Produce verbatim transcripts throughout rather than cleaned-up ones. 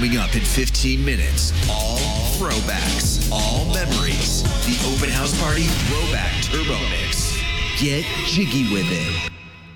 Coming up in fifteen minutes, all throwbacks, all memories. The Open House Party Throwback Turbo Mix. Get jiggy with it.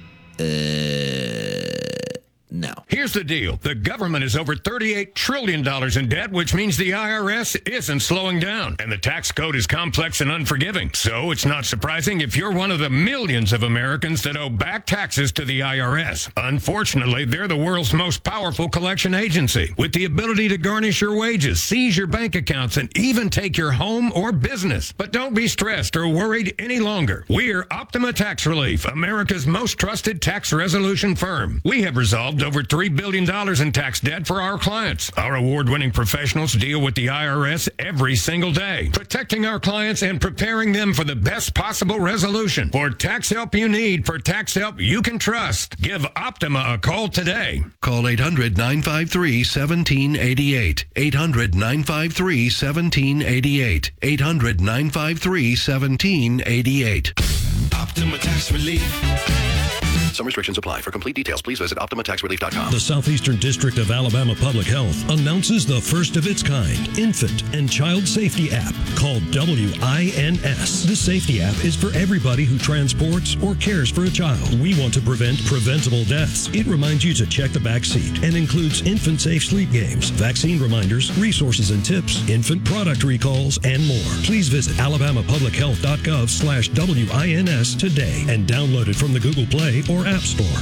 Uh... No. Here's the deal. The government is over thirty-eight trillion dollars in debt, which means the I R S isn't slowing down. And the tax code is complex and unforgiving. So it's not surprising if you're one of the millions of Americans that owe back taxes to the I R S. Unfortunately, they're the world's most powerful collection agency, with the ability to garnish your wages, seize your bank accounts, and even take your home or business. But don't be stressed or worried any longer. We're Optima Tax Relief, America's most trusted tax resolution firm. We have resolved over three billion dollars in tax debt for our clients. Our award-winning professionals deal with the I R S every single day, protecting our clients and preparing them for the best possible resolution. For tax help you need, for tax help you can trust, give Optima a call today. Call eight hundred, nine five three, one seven eight eight. eight hundred, nine five three, one seven eight eight. eight hundred, nine five three, one seven eight eight. Optima Tax Relief. Some restrictions apply. For complete details, please visit optima tax relief dot com. The Southeastern District of Alabama Public Health announces the first of its kind infant and child safety app called W I N S. This safety app is for everybody who transports or cares for a child. We want to prevent preventable deaths. It reminds you to check the back seat and includes infant safe sleep games, vaccine reminders, resources and tips, infant product recalls, and more. Please visit alabama public health dot gov slash W I N S today and download it from the Google Play or App Store.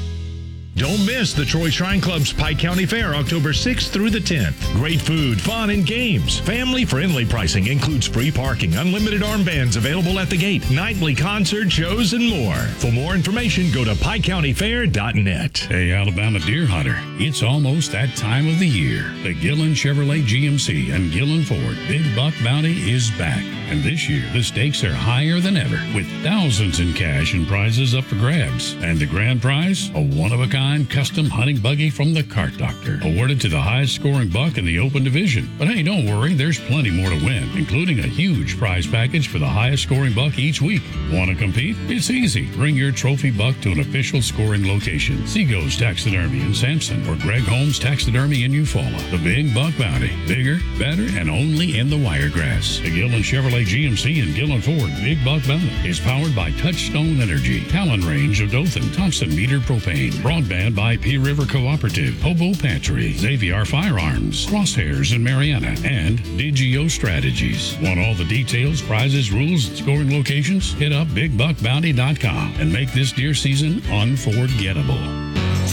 Don't miss the Troy Shrine Club's Pike County Fair, October sixth through the tenth. Great food, fun, and games. Family-friendly pricing includes free parking, unlimited armbands available at the gate, nightly concert shows, and more. For more information, go to pike county fair dot net. Hey, Alabama deer hunter, it's almost that time of the year. The Gillen Chevrolet G M C and Gillen Ford Big Buck Bounty is back. And this year, the stakes are higher than ever, with thousands in cash and prizes up for grabs. And the grand prize, a one-of-a-kind custom hunting buggy from the Cart Doctor, awarded to the highest scoring buck in the open division. But hey, don't worry, there's plenty more to win, including a huge prize package for the highest scoring buck each week. Want to compete? It's easy. Bring your trophy buck to an official scoring location. Seago's Taxidermy in Sampson or Greg Holmes Taxidermy in Eufaula. The Big Buck Bounty. Bigger, better, and only in the Wiregrass. The Gillen Chevrolet G M C and Gillen Ford Big Buck Bounty is powered by Touchstone Energy, Talon Range of Dothan, Thompson Meter Propane, Broadband by Pea River Cooperative, Hobo Pantry, Xavier Firearms, Crosshairs in Mariana, and Digio Strategies. Want all the details, prizes, rules, and scoring locations? Hit up big buck bounty dot com and make this deer season unforgettable.